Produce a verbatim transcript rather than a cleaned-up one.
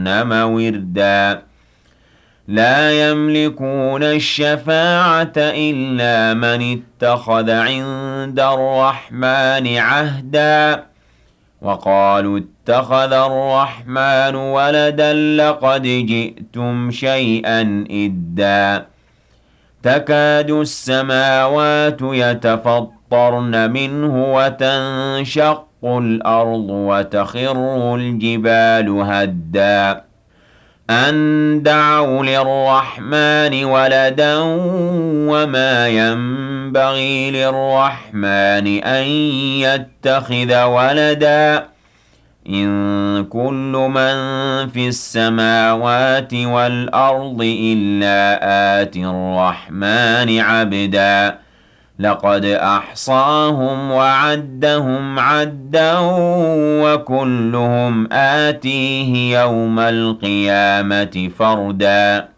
جهنم وردا لا يملكون الشفاعة إلا من اتخذ عند الرحمن عهدا وقالوا اتخذ الرحمن ولدا لقد جئتم شيئا إدا تكاد السماوات يتفطرن منه وتنشق الأرض وتخر الجبال هدا أن دعوا للرحمن ولدا وما ينبغي للرحمن أن يتخذ ولدا إن كل من في السماوات والأرض إلا آتي الرحمن عبدا لقد أحصاهم وعدهم عدا وكلهم آتيه يوم القيامة فردا